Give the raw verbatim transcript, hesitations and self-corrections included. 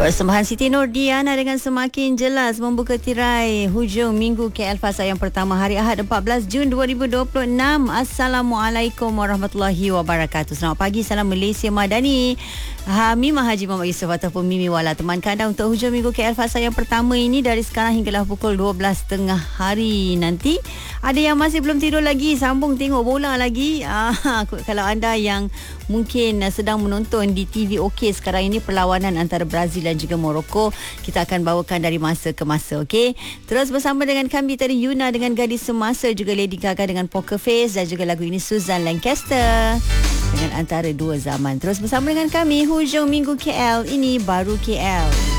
Persembahan Siti Nordiana dengan semakin jelas membuka tirai hujung minggu K L Fasa yang pertama hari Ahad empat belas Jun dua ribu dua puluh enam. Assalamualaikum warahmatullahi wabarakatuh. Selamat pagi, salam Malaysia Madani. Ha, Mimah Haji Muhammad Yusof ataupun Mimi Wala temankan anda untuk hujung minggu K L Fasa yang pertama ini dari sekarang hinggalah pukul dua belas tengah hari nanti. Ada yang masih belum tidur lagi, sambung tengok bola lagi. Ah, kalau anda yang mungkin sedang menonton di T V OK sekarang ini perlawanan antara Brazil dan juga Morocco, kita akan bawakan dari masa ke masa, okey? Terus bersama dengan kami tadi Yuna dengan Gadis Semasa, juga Lady Gaga dengan Poker Face, dan juga lagu ini Susan Lancaster dengan Antara Dua Zaman. Terus bersama dengan kami hujung minggu K L, ini baru K L.